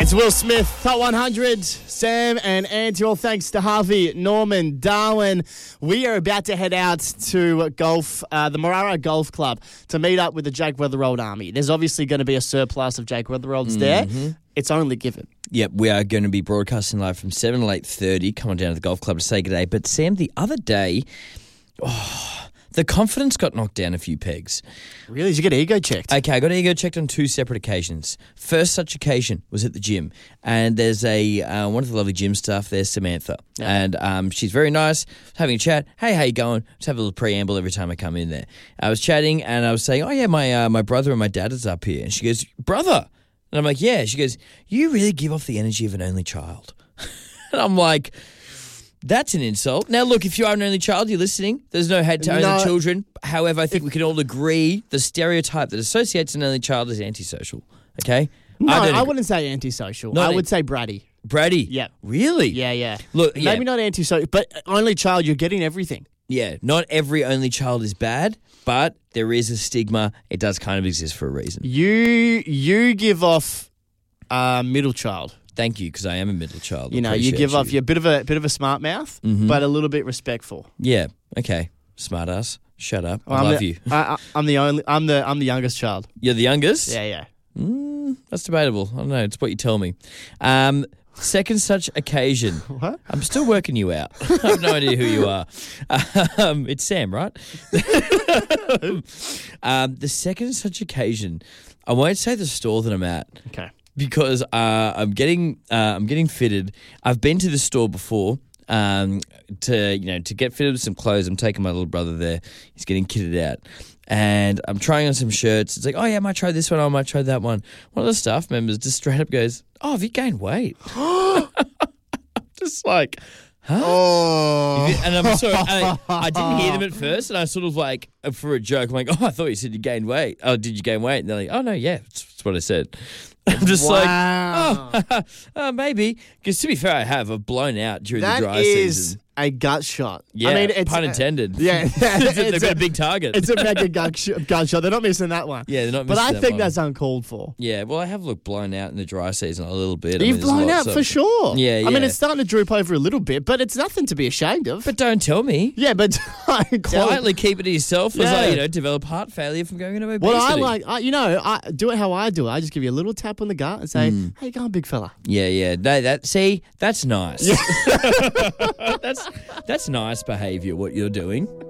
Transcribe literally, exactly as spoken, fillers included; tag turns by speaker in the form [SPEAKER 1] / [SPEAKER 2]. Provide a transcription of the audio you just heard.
[SPEAKER 1] It's Will Smith, Hot one hundred. Sam and Anty, all thanks to Harvey, Norman, Darwin. We are about to head out to golf, uh, the Marara Golf Club, to meet up with the Jake Weatherald Army. There's obviously going to be a surplus of Jake Weatheralds mm-hmm. there. It's only given.
[SPEAKER 2] Yep, we are going to be broadcasting live from seven to eight thirty. Come on down to the golf club to say good day. But Sam, the other day, oh, the confidence got knocked down a few pegs.
[SPEAKER 1] Really? Did you get ego checked?
[SPEAKER 2] Okay, I got ego checked on two separate occasions. First such occasion was at the gym, and there's a uh, one of the lovely gym staff there, Samantha, yeah. and um, she's very nice, having a chat. Hey, how you going? Just have a little preamble every time I come in there. I was chatting, and I was saying, oh yeah, my uh, my brother and my dad is up here, and she goes, brother, and I'm like, yeah. She goes, you really give off the energy of an only child, and I'm like, that's an insult. Now, look, if you are an only child, you're listening. There's no hate to only no. children. However, I think we can all agree the stereotype that associates an only child is antisocial. Okay?
[SPEAKER 1] No,
[SPEAKER 2] I,
[SPEAKER 1] I wouldn't say antisocial. Not I would an- say bratty.
[SPEAKER 2] Bratty?
[SPEAKER 1] Yeah.
[SPEAKER 2] Really?
[SPEAKER 1] Yeah, yeah.
[SPEAKER 2] Look,
[SPEAKER 1] Maybe
[SPEAKER 2] yeah.
[SPEAKER 1] not antisocial, but only child, you're getting everything.
[SPEAKER 2] Yeah, not every only child is bad, but there is a stigma. It does kind of exist for a reason.
[SPEAKER 1] You you give off uh, middle child.
[SPEAKER 2] Thank you, because I am a middle child.
[SPEAKER 1] You know, you give you. off you're a bit of a bit of a smart mouth, mm-hmm. but a little bit respectful.
[SPEAKER 2] Yeah. Okay. Smart ass. Shut up.
[SPEAKER 1] Well,
[SPEAKER 2] I
[SPEAKER 1] I'm
[SPEAKER 2] love
[SPEAKER 1] the,
[SPEAKER 2] you.
[SPEAKER 1] I, I'm the only. I'm the. I'm the youngest child.
[SPEAKER 2] You're the youngest?
[SPEAKER 1] Yeah, yeah.
[SPEAKER 2] Mm, that's debatable. I don't know. It's what you tell me. Um, second such occasion.
[SPEAKER 1] What?
[SPEAKER 2] I'm still working you out. I have no idea who you are. Um, it's Sam, right? um, the second such occasion. I won't say the store that I'm at.
[SPEAKER 1] Okay.
[SPEAKER 2] Because uh, I'm getting uh, I'm getting fitted. I've been to the store before um, to you know to get fitted with some clothes. I'm taking my little brother there. He's getting kitted out, and I'm trying on some shirts. It's like, oh yeah, I might try this one. I might try that one. One of the staff members just straight up goes, "Oh, have you gained weight?" Just like, huh?
[SPEAKER 1] Oh.
[SPEAKER 2] And I'm sorry, I, I didn't hear them at first, and I sort of like for a joke, I'm like, "Oh, I thought you said you gained weight. Oh, did you gain weight?" And they're like, "Oh no, yeah, that's, that's what I said." I'm just
[SPEAKER 1] wow.
[SPEAKER 2] like, oh, uh, maybe. Because to be fair, I have. I've blown out during
[SPEAKER 1] that
[SPEAKER 2] the dry
[SPEAKER 1] is
[SPEAKER 2] season.
[SPEAKER 1] A gut shot.
[SPEAKER 2] Yeah,
[SPEAKER 1] I mean, it's,
[SPEAKER 2] pun intended.
[SPEAKER 1] Uh, yeah.
[SPEAKER 2] They've got a, a big target.
[SPEAKER 1] It's a mega gut, sh- gut shot. They're not missing that one.
[SPEAKER 2] Yeah, they're not
[SPEAKER 1] but
[SPEAKER 2] missing
[SPEAKER 1] I
[SPEAKER 2] that
[SPEAKER 1] think
[SPEAKER 2] one.
[SPEAKER 1] that's uncalled for.
[SPEAKER 2] Yeah, well, I have looked blown out in the dry season a little bit.
[SPEAKER 1] You've
[SPEAKER 2] I mean,
[SPEAKER 1] blown out
[SPEAKER 2] of,
[SPEAKER 1] for sure.
[SPEAKER 2] Yeah, yeah.
[SPEAKER 1] I mean, it's starting to droop over a little bit, but it's nothing to be ashamed of.
[SPEAKER 2] But don't tell me.
[SPEAKER 1] Yeah, but
[SPEAKER 2] quietly keep it to yourself as
[SPEAKER 1] yeah.
[SPEAKER 2] I, you know, develop heart failure from going into obesity.
[SPEAKER 1] Well, I like, I, you know, I do it how I do it. I just give you a little tap on the gut and say, mm. "How you going, big fella?"
[SPEAKER 2] Yeah, yeah. No, that see, that's nice. Yeah. that's that's nice behaviour. What you're doing.